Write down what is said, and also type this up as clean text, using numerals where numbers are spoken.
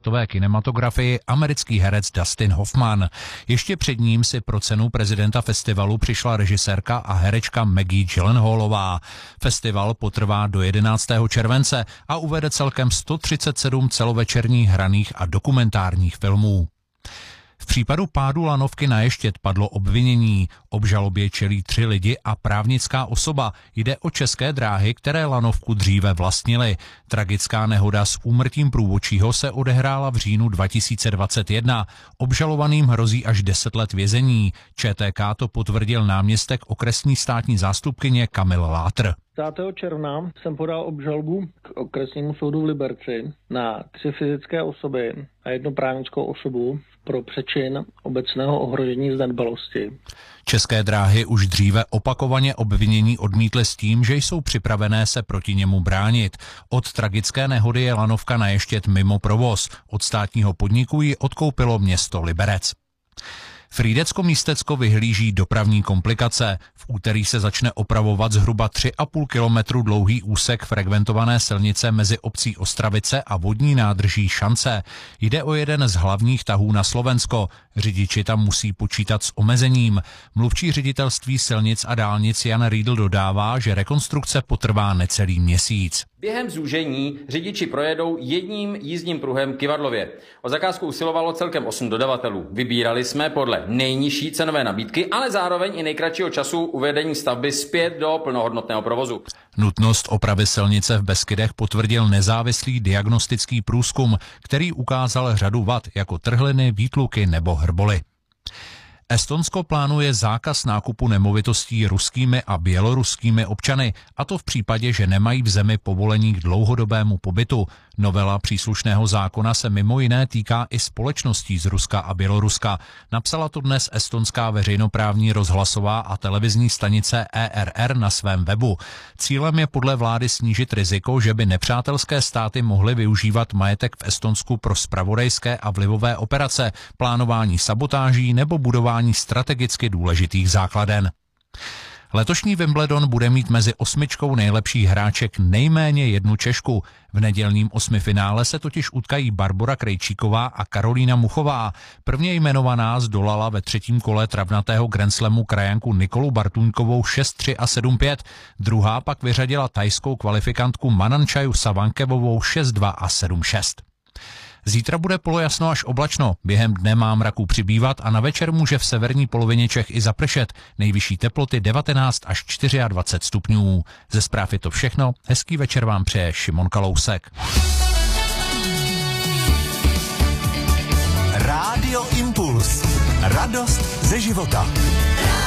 světové kinematografii americký herec Dustin Hoffman. Ještě před ním si pro cenu prezidenta festivalu přišla režisérka a herečka Maggie Gyllenhaalová. Festival potrvá do 11. července a uvede celkem 137 celovečerních hraných a dokumentárních filmů. V případu pádu lanovky na Ještěd padlo obvinění. Obžalobě čelí 3 lidi a právnická osoba. Jde o České dráhy, které lanovku dříve vlastnily. Tragická nehoda s úmrtím průvodčího se odehrála v říjnu 2021. Obžalovaným hrozí až 10 let vězení. ČTK to potvrdil náměstek okresní státní zástupkyně Kamil Látr. 10. června jsem podal obžalobu k okresnímu soudu v Liberci na 3 fyzické osoby a 1 právnickou osobu pro přečin obecného ohrožení zanedbalosti. České dráhy už dříve opakovaně obvinění odmítly s tím, že jsou připravené se proti němu bránit. Od tragické nehody je lanovka na Ještěd mimo provoz. Od státního podniku ji odkoupilo město Liberec. Frýdecko-Místecko vyhlíží dopravní komplikace. V úterý se začne opravovat zhruba 3,5 kilometru dlouhý úsek frekventované silnice mezi obcí Ostravice a vodní nádrží Šance. Jde o jeden z hlavních tahů na Slovensko. Řidiči tam musí počítat s omezením. Mluvčí ředitelství silnic a dálnic Jan Riedl dodává, že rekonstrukce potrvá necelý měsíc. Během zúžení řidiči projedou jedním jízdním pruhem k Kivadlově. O zakázku usilovalo celkem 8 dodavatelů. Vybírali jsme podle nejnižší cenové nabídky, ale zároveň i nejkratšího času uvedení stavby zpět do plnohodnotného provozu. Nutnost opravy silnice v Beskydech potvrdil nezávislý diagnostický průzkum, který ukázal řadu vad jako trhliny, výtluky nebo hrboly. Estonsko plánuje zákaz nákupu nemovitostí ruskými a běloruskými občany, a to v případě, že nemají v zemi povolení k dlouhodobému pobytu. Novela příslušného zákona se mimo jiné týká i společností z Ruska a Běloruska. Napsala to dnes estonská veřejnoprávní rozhlasová a televizní stanice ERR na svém webu. Cílem je podle vlády snížit riziko, že by nepřátelské státy mohly využívat majetek v Estonsku pro zpravodajské a vlivové operace, plánování sabotáží nebo budování strategicky důležitých základen. Letošní Wimbledon bude mít mezi 8 nejlepších hráček nejméně 1 Češku. V nedělním 8finále se totiž utkají Barbora Krejčíková a Karolína Muchová. Prvně jmenovaná zdolala ve 3. kole travnatého grandslamu krajanku Nikolu Bartuňkovou 6-3 a 7-5. Druhá pak vyřadila thajskou kvalifikantku Manančaju Savankevovou 6-2 a 7-6. Zítra bude polojasno až oblačno, během dne má mraků přibývat a na večer může v severní polovině Čech i zapršet. Nejvyšší teploty 19 až 24 stupňů. Ze zpráv je to všechno, hezký večer vám přeje Šimon Kalousek. Rádio Impuls. Radost ze života.